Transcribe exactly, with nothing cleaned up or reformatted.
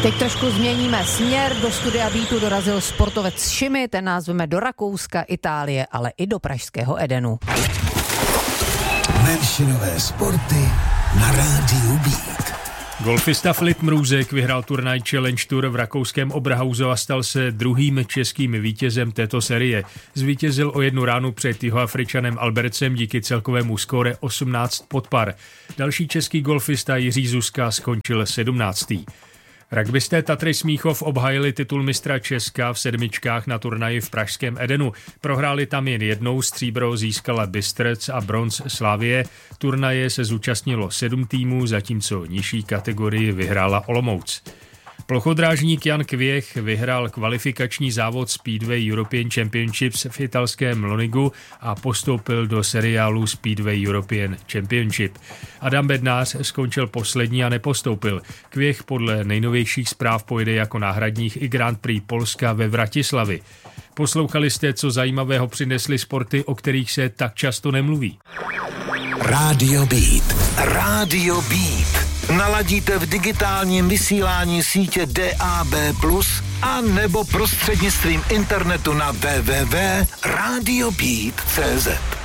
Teď trošku změníme směr. Do studia Beatu dorazil sportovec Šimi, ten nás veme do Rakouska, Itálie, ale i do pražského Edenu. Menšinové sporty na rádiu Beat. Golfista Filip Mrůzek vyhrál turnaj Challenge Tour v rakouském Oberhausu a stal se druhým českým vítězem této série. Zvítězil o jednu ránu před Jihoafričanem Albertsem díky celkovému skóre osmnáct pod par. Další český golfista Jiří Zuzka skončil sedmnáctý. Rugbysté Tatry Smíchov obhájili titul mistra Česka v sedmičkách na turnaji v pražském Edenu. Prohráli tam jen jednou, stříbro získala Bystrec a bronz Slavie. Turnaje se zúčastnilo sedm týmů, zatímco nižší kategorii vyhrála Olomouc. Plochodrážník Jan Kvěch vyhrál kvalifikační závod Speedway European Championships v italském Lonigu a postoupil do seriálu Speedway European Championship. Adam Bednář skončil poslední a nepostoupil. Kvěch podle nejnovějších zpráv pojede jako náhradník i Grand Prix Polska ve Vratislavi. Poslouchali jste, co zajímavého přinesly sporty, o kterých se tak často nemluví. Rádio Beat. Rádio Beat. Naladíte v digitálním vysílání sítě D A B plus, a nebo prostřednictvím internetu na w w w tečka radio beat tečka c z.